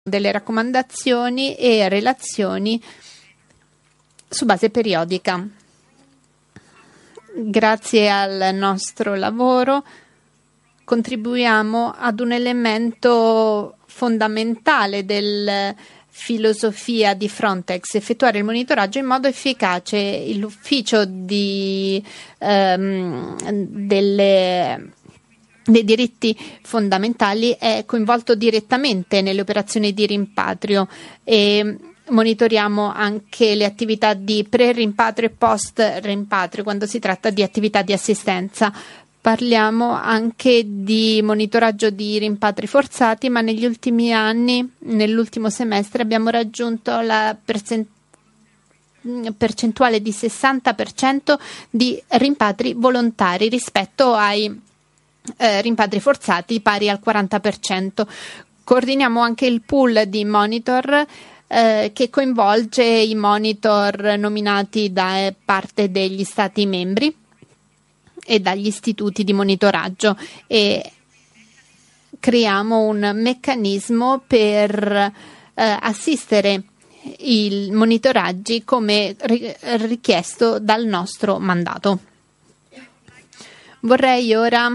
delle raccomandazioni e relazioni su base periodica. Grazie al nostro lavoro contribuiamo ad un elemento fondamentale della filosofia di Frontex: effettuare il monitoraggio in modo efficace. L'ufficio dei diritti fondamentali è coinvolto direttamente nelle operazioni di rimpatrio e monitoriamo anche le attività di pre-rimpatrio e post-rimpatrio quando si tratta di attività di assistenza. Parliamo anche di monitoraggio di rimpatri forzati, ma negli ultimi anni, nell'ultimo semestre, abbiamo raggiunto la percentuale di 60% di rimpatri volontari rispetto ai rimpatri forzati pari al 40%. Coordiniamo anche il pool di monitor che coinvolge i monitor nominati da parte degli Stati membri e dagli istituti di monitoraggio, e creiamo un meccanismo per assistere i monitoraggi come richiesto dal nostro mandato. Vorrei ora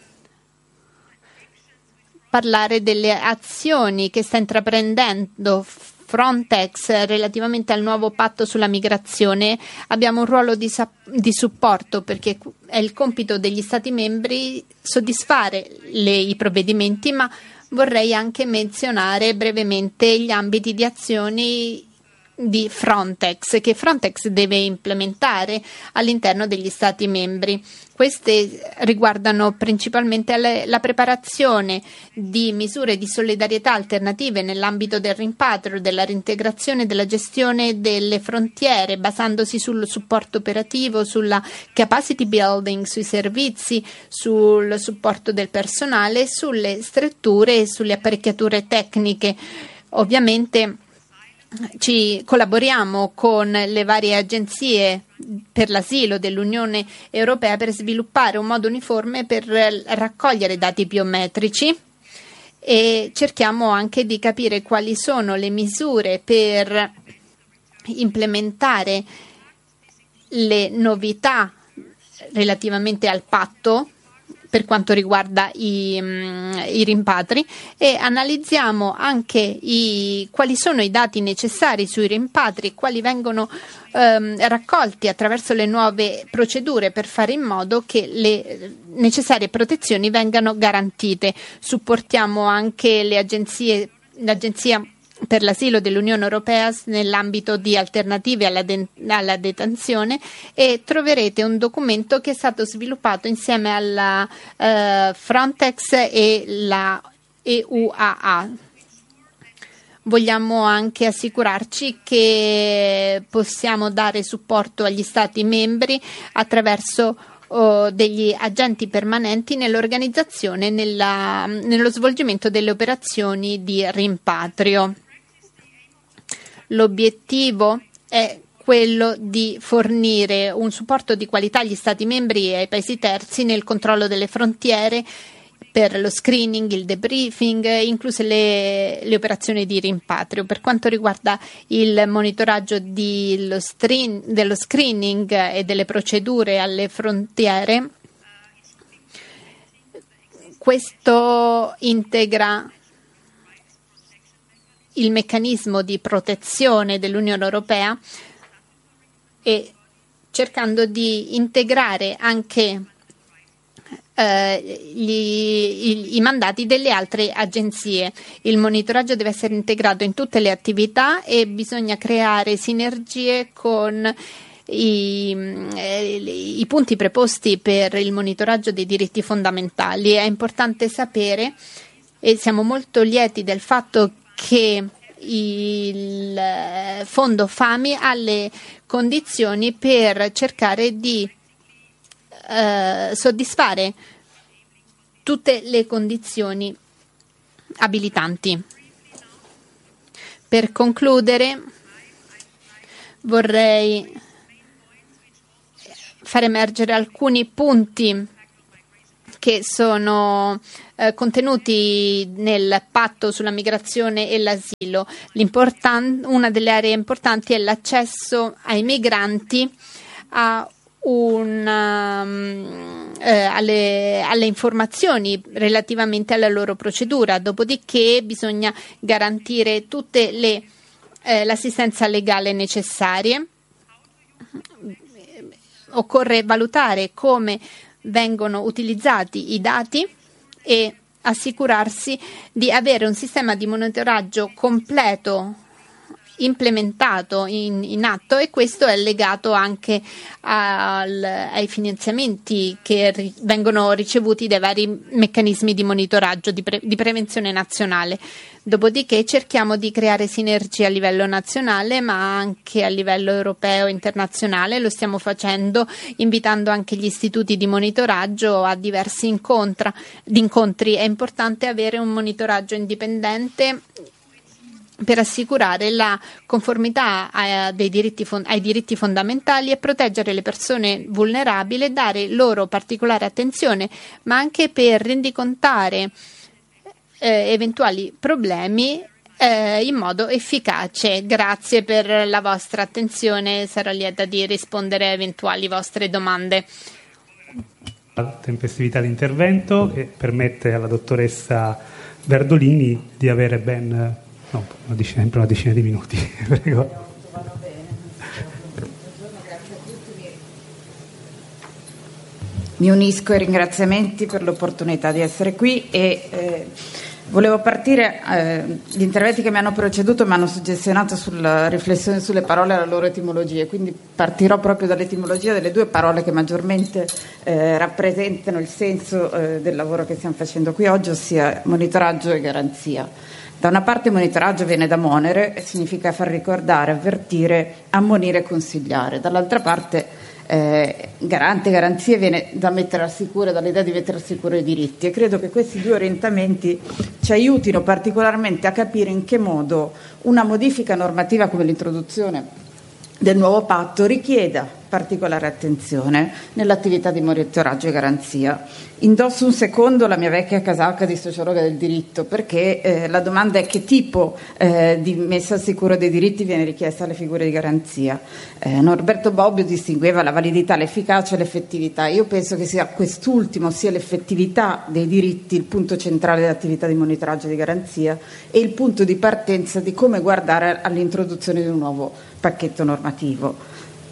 parlare delle azioni che sta intraprendendo Frontex relativamente al nuovo patto sulla migrazione. Abbiamo un ruolo di supporto, perché è il compito degli Stati membri soddisfare i provvedimenti, ma vorrei anche menzionare brevemente gli ambiti di azioni di Frontex, che Frontex deve implementare all'interno degli Stati membri. Queste riguardano principalmente la preparazione di misure di solidarietà alternative nell'ambito del rimpatrio, della reintegrazione, della gestione delle frontiere, basandosi sul supporto operativo, sulla capacity building, sui servizi, sul supporto del personale, sulle strutture e sulle apparecchiature tecniche. Ovviamente ci collaboriamo con le varie agenzie per l'asilo dell'Unione Europea per sviluppare un modo uniforme per raccogliere dati biometrici, e cerchiamo anche di capire quali sono le misure per implementare le novità relativamente al patto per quanto riguarda i rimpatri, e analizziamo anche quali sono i dati necessari sui rimpatri, quali vengono raccolti attraverso le nuove procedure per fare in modo che le necessarie protezioni vengano garantite. Supportiamo anche l'Agenzia per l'asilo dell'Unione Europea nell'ambito di alternative alla detenzione, e troverete un documento che è stato sviluppato insieme alla Frontex e la EUAA. Vogliamo anche assicurarci che possiamo dare supporto agli Stati membri attraverso degli agenti permanenti nell'organizzazione e nello svolgimento delle operazioni di rimpatrio. L'obiettivo è quello di fornire un supporto di qualità agli Stati membri e ai paesi terzi nel controllo delle frontiere, per lo screening, il debriefing, incluse le operazioni di rimpatrio. Per quanto riguarda il monitoraggio dello screening e delle procedure alle frontiere, questo integra il meccanismo di protezione dell'Unione Europea, e cercando di integrare anche i mandati delle altre agenzie. Il monitoraggio deve essere integrato in tutte le attività e bisogna creare sinergie con i punti preposti per il monitoraggio dei diritti fondamentali. È importante sapere, e siamo molto lieti del fatto che il fondo FAMI ha le condizioni per cercare di soddisfare tutte le condizioni abilitanti. Per concludere, vorrei far emergere alcuni punti che sono contenuti nel patto sulla migrazione e l'asilo. Una delle aree importanti è l'accesso ai migranti alle informazioni relativamente alla loro procedura. Dopodiché bisogna garantire tutte l'assistenza legale necessaria. Occorre valutare come vengono utilizzati i dati e assicurarsi di avere un sistema di monitoraggio completo implementato in atto, e questo è legato anche ai finanziamenti che vengono ricevuti dai vari meccanismi di monitoraggio di prevenzione nazionale. Dopodiché cerchiamo di creare sinergie a livello nazionale ma anche a livello europeo e internazionale. Lo stiamo facendo invitando anche gli istituti di monitoraggio a diversi incontri. È importante avere un monitoraggio indipendente per assicurare la conformità ai diritti fondamentali e proteggere le persone vulnerabili, dare loro particolare attenzione, ma anche per rendicontare eventuali problemi in modo efficace. Grazie per la vostra attenzione, sarò lieta di rispondere a eventuali vostre domande. La tempestività di intervento che permette alla dottoressa Verdolini di avere una decina di minuti. Prego. Mi unisco ai ringraziamenti per l'opportunità di essere qui e volevo partire. Gli interventi che mi hanno preceduto mi hanno suggestionato sulla riflessione sulle parole e la loro etimologia, quindi partirò proprio dall'etimologia delle due parole che maggiormente rappresentano il senso del lavoro che stiamo facendo qui oggi, ossia monitoraggio e garanzia. Da una parte monitoraggio viene da monere, significa far ricordare, avvertire, ammonire e consigliare. Dall'altra parte garanzie viene da mettere al sicuro, dall'idea di mettere al sicuro i diritti, e credo che questi due orientamenti ci aiutino particolarmente a capire in che modo una modifica normativa come l'introduzione del nuovo patto richieda particolare attenzione nell'attività di monitoraggio e garanzia. Indosso un secondo la mia vecchia casacca di sociologa del diritto, perché la domanda è che tipo di messa al sicuro dei diritti viene richiesta alle figure di garanzia. Norberto Bobbio distingueva la validità, l'efficacia e l'effettività. Io penso che sia quest'ultimo, sia l'effettività dei diritti, il punto centrale dell'attività di monitoraggio e di garanzia e il punto di partenza di come guardare all'introduzione di un nuovo pacchetto normativo.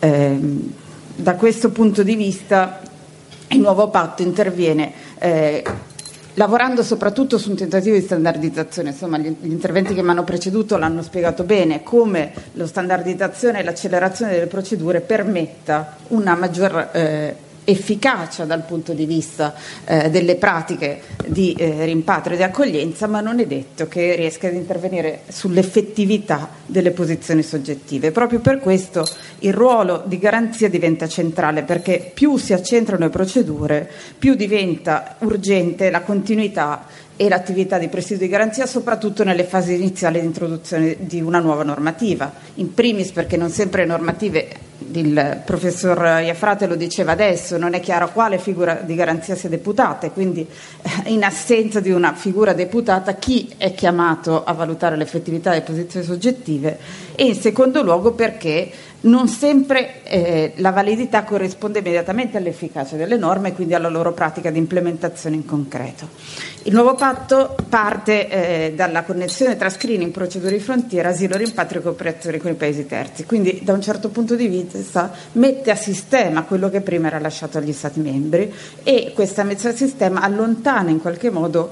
Da questo punto di vista il nuovo patto interviene lavorando soprattutto su un tentativo di standardizzazione. Insomma, gli interventi che mi hanno preceduto l'hanno spiegato bene, come la standardizzazione e l'accelerazione delle procedure permetta una maggior efficacia dal punto di vista delle pratiche di rimpatrio e di accoglienza, ma non è detto che riesca ad intervenire sull'effettività delle posizioni soggettive. Proprio per questo il ruolo di garanzia diventa centrale, perché più si accentrano le procedure, più diventa urgente la continuità e l'attività di presidio di garanzia, soprattutto nelle fasi iniziali di introduzione di una nuova normativa, in primis perché non sempre le normative, il professor Iafrate lo diceva adesso, non è chiaro quale figura di garanzia sia deputata, e quindi in assenza di una figura deputata chi è chiamato a valutare l'effettività delle posizioni soggettive, e in secondo luogo perché non sempre la validità corrisponde immediatamente all'efficacia delle norme e quindi alla loro pratica di implementazione in concreto. Il nuovo patto parte dalla connessione tra screening, procedure di frontiera, asilo, rimpatrio e cooperazione con i paesi terzi, quindi da un certo punto di vista mette a sistema quello che prima era lasciato agli Stati membri, e questa messa a sistema allontana in qualche modo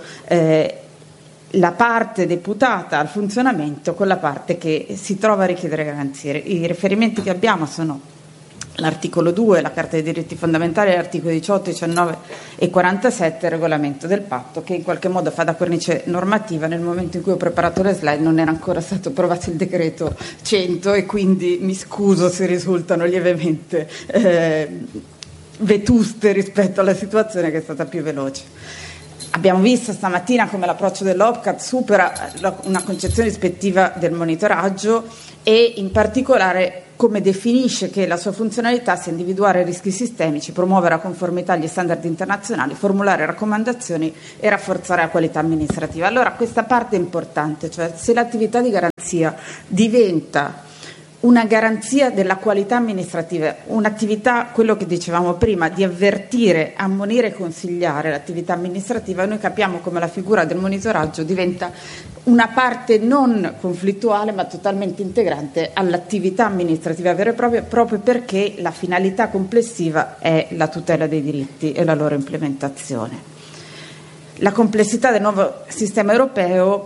la parte deputata al funzionamento con la parte che si trova a richiedere garanzie. I riferimenti che abbiamo sono l'articolo 2, la Carta dei diritti fondamentali, gli articoli 18, 19 e 47 del regolamento del patto, che in qualche modo fa da cornice normativa. Nel momento in cui ho preparato le slide non era ancora stato approvato il decreto 100 e quindi mi scuso se risultano lievemente vetuste rispetto alla situazione che è stata più veloce. Abbiamo visto stamattina come l'approccio dell'OPCAT supera una concezione ispettiva del monitoraggio e in particolare come definisce che la sua funzionalità sia individuare rischi sistemici, promuovere la conformità agli standard internazionali, formulare raccomandazioni e rafforzare la qualità amministrativa. Allora questa parte è importante, cioè se l'attività di garanzia diventa una garanzia della qualità amministrativa, un'attività, quello che dicevamo prima, di avvertire, ammonire e consigliare l'attività amministrativa, noi capiamo come la figura del monitoraggio diventa una parte non conflittuale ma totalmente integrante all'attività amministrativa vera e propria, proprio perché la finalità complessiva è la tutela dei diritti e la loro implementazione. La complessità del nuovo sistema europeo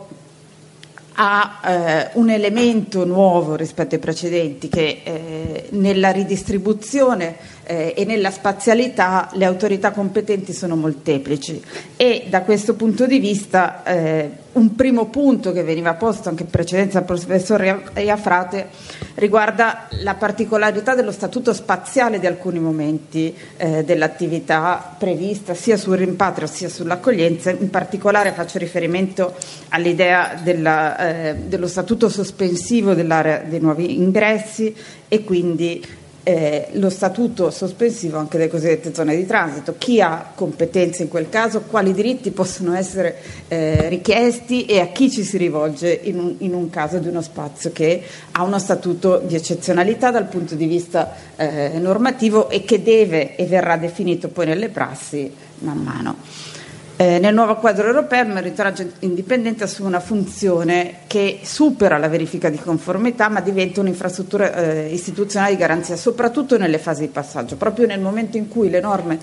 ha un elemento nuovo rispetto ai precedenti, che nella ridistribuzione e nella spazialità le autorità competenti sono molteplici e da questo punto di vista un primo punto che veniva posto anche in precedenza dal professor Iafrate riguarda la particolarità dello statuto spaziale di alcuni momenti dell'attività prevista sia sul rimpatrio sia sull'accoglienza. In particolare faccio riferimento all'idea dello statuto sospensivo dell'area dei nuovi ingressi e quindi lo statuto sospensivo anche delle cosiddette zone di transito. Chi ha competenze in quel caso, quali diritti possono essere richiesti e a chi ci si rivolge in un caso di uno spazio che ha uno statuto di eccezionalità dal punto di vista normativo e che deve e verrà definito poi nelle prassi man mano. Nel nuovo quadro europeo il monitoraggio indipendente assume una funzione che supera la verifica di conformità ma diventa un'infrastruttura istituzionale di garanzia soprattutto nelle fasi di passaggio, proprio nel momento in cui le norme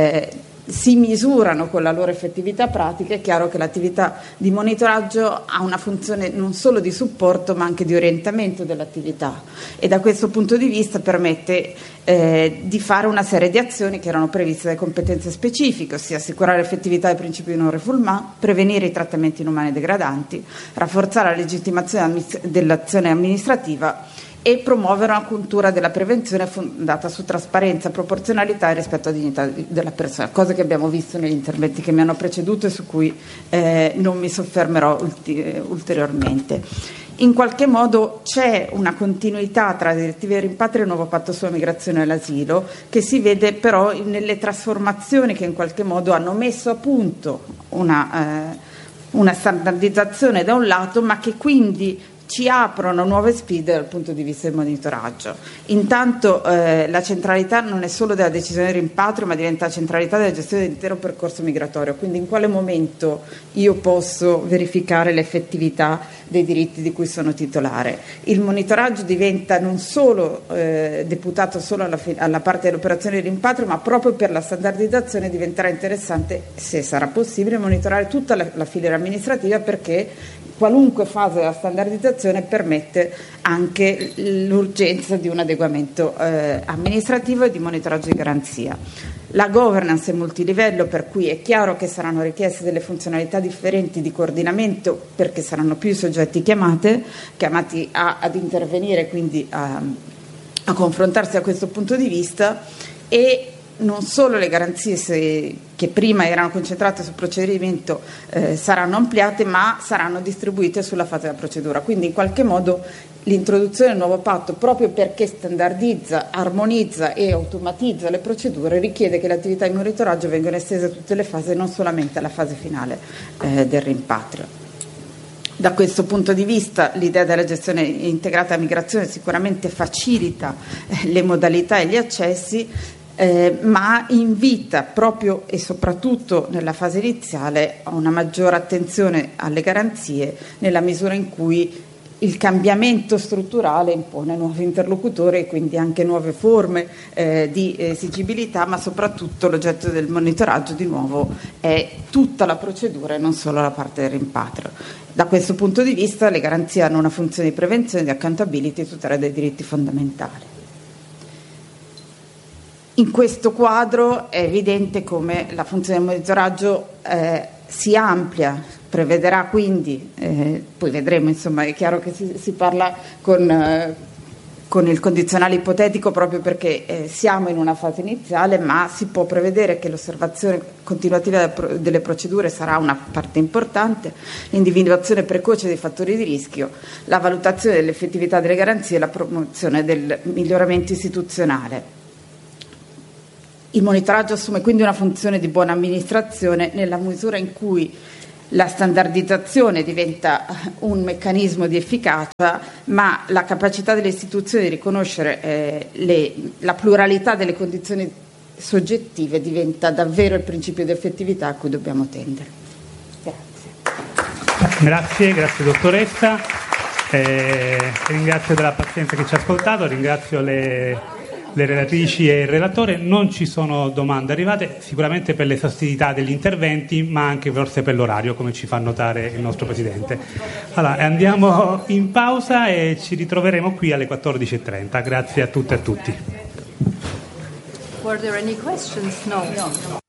si misurano con la loro effettività pratica. È chiaro che l'attività di monitoraggio ha una funzione non solo di supporto ma anche di orientamento dell'attività e da questo punto di vista permette di fare una serie di azioni che erano previste dalle competenze specifiche, ossia assicurare l'effettività del principio di non refoulement, prevenire i trattamenti inumani e degradanti, rafforzare la legittimazione dell'azione amministrativa e promuovere una cultura della prevenzione fondata su trasparenza, proporzionalità e rispetto alla dignità della persona, cosa che abbiamo visto negli interventi che mi hanno preceduto e su cui non mi soffermerò ulteriormente. In qualche modo c'è una continuità tra le direttive di rimpatrio e il nuovo patto sulla migrazione e l'asilo che si vede però nelle trasformazioni che in qualche modo hanno messo a punto una standardizzazione da un lato ma che quindi ci aprono nuove sfide dal punto di vista del monitoraggio. Intanto la centralità non è solo della decisione di rimpatrio ma diventa centralità della gestione dell'intero percorso migratorio, quindi in quale momento io posso verificare l'effettività dei diritti di cui sono titolare. Il monitoraggio diventa non solo deputato solo alla parte dell'operazione di rimpatrio ma proprio per la standardizzazione diventerà interessante, se sarà possibile, monitorare tutta la filiera amministrativa perché qualunque fase della standardizzazione permette anche l'urgenza di un adeguamento amministrativo e di monitoraggio di garanzia. La governance è multilivello, per cui è chiaro che saranno richieste delle funzionalità differenti di coordinamento perché saranno più i soggetti chiamati ad intervenire, quindi a confrontarsi da questo punto di vista e non solo le garanzie che prima erano concentrate sul procedimento saranno ampliate ma saranno distribuite sulla fase della procedura, quindi in qualche modo l'introduzione del nuovo patto, proprio perché standardizza, armonizza e automatizza le procedure, richiede che le attività di monitoraggio vengano estese a tutte le fasi e non solamente alla fase finale del rimpatrio. Da questo punto di vista l'idea della gestione integrata della migrazione sicuramente facilita le modalità e gli accessi, ma invita proprio e soprattutto nella fase iniziale a una maggiore attenzione alle garanzie nella misura in cui il cambiamento strutturale impone nuovi interlocutori e quindi anche nuove forme di esigibilità, ma soprattutto l'oggetto del monitoraggio di nuovo è tutta la procedura e non solo la parte del rimpatrio. Da questo punto di vista le garanzie hanno una funzione di prevenzione, di accountability e tutela dei diritti fondamentali. In questo quadro è evidente come la funzione del monitoraggio si amplia, prevederà quindi, poi vedremo, insomma è chiaro che si parla con con il condizionale ipotetico proprio perché siamo in una fase iniziale, ma si può prevedere che l'osservazione continuativa delle procedure sarà una parte importante, l'individuazione precoce dei fattori di rischio, la valutazione dell'effettività delle garanzie e la promozione del miglioramento istituzionale. Il monitoraggio assume quindi una funzione di buona amministrazione nella misura in cui la standardizzazione diventa un meccanismo di efficacia, ma la capacità delle istituzioni di riconoscere la pluralità delle condizioni soggettive diventa davvero il principio di effettività a cui dobbiamo tendere. Grazie dottoressa. Ringrazio della pazienza che ci ha ascoltato, ringrazio le relatrici e il relatore. Non ci sono domande arrivate, sicuramente per l'esaustività degli interventi, ma anche forse per l'orario, come ci fa notare il nostro Presidente. Allora, andiamo in pausa e ci ritroveremo qui alle 14:30. Grazie a tutte e a tutti. Were there any questions? No.